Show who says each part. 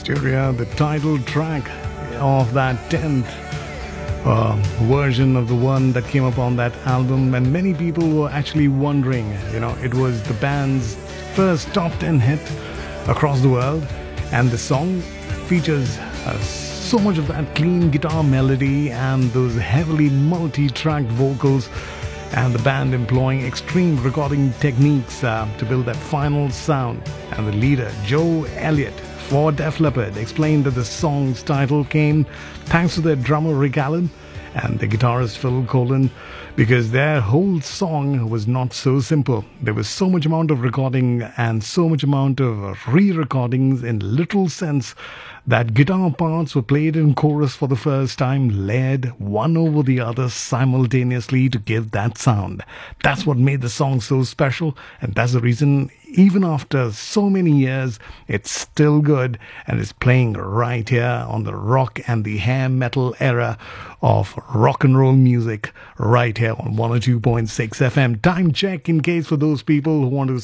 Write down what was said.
Speaker 1: Hysteria, the title track of that 10th version of the one that came up on that album. And many people were actually wondering, it was the band's first top 10 hit across the world. And the song features so much of that clean guitar melody and those heavily multi-tracked vocals, and the band employing extreme recording techniques to build that final sound. And the leader, Joe Elliott, for Def Leppard, explained that the song's title came thanks to their drummer Rick Allen and the guitarist Phil Collen, because their whole song was not so simple. There was so much amount of recording and so much amount of re-recordings in literal sense that guitar parts were played in chorus for the first time, layered one over the other simultaneously to give that sound. That's what made the song so special, and that's the reason even after so many years, it's still good and it's playing right here on the rock and the hair metal era of rock and roll music right here on 102.6 FM. Time check in case for those people who want to